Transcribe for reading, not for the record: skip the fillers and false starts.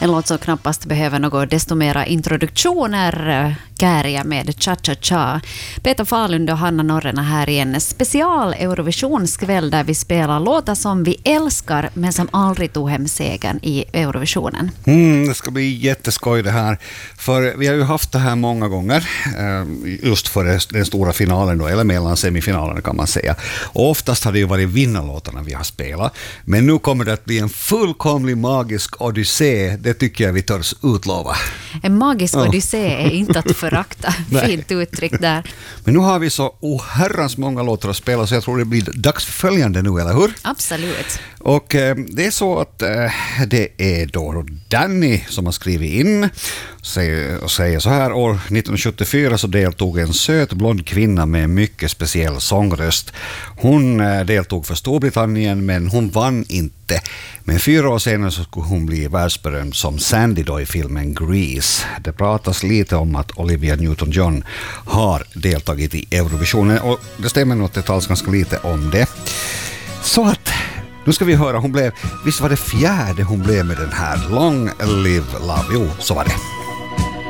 En låt som knappast behöver något desto mera introduktioner. Kääriä med Cha-Cha-Cha. Peter Falund och Hanna Norrena här i en special Eurovisionskväll där vi spelar låtar som vi älskar men som aldrig tog hem segern i Eurovisionen. Det ska bli jätteskoj det här. För vi har ju haft det här många gånger just för den stora finalen då, eller mellan semifinalen kan man säga. Och oftast har det ju varit vinnarlåtarna vi har spelat. Men nu kommer det att bli en fullkomlig magisk odyssé. Det tycker jag vi törs utlova. En magisk odyssé är inte att förakta. Fint uttryck där. Men nu har vi så herrans många låtar att spela så jag tror det blir dags för följande nu, eller hur? Absolut. Och det är så att det är då Danny som har skrivit in och säger så här: år 1974 så deltog en söt blond kvinna med en mycket speciell sångröst. Hon deltog för Storbritannien men hon vann inte. Men 4 år senare så skulle hon bli världsberömd som Sandy då i filmen Grease. Det pratas lite om att Olivia Newton-John har deltagit i Eurovisionen och det stämmer nog att det talas ganska lite om det. Så att nu ska vi höra, visst var det 4:e hon blev med den här Long Live Love, jo så var det.